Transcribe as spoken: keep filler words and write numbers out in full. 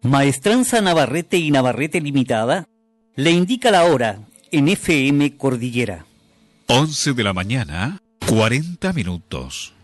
Maestranza Navarrete y Navarrete Limitada le indica la hora en F M Cordillera. once de la mañana, cuarenta minutos.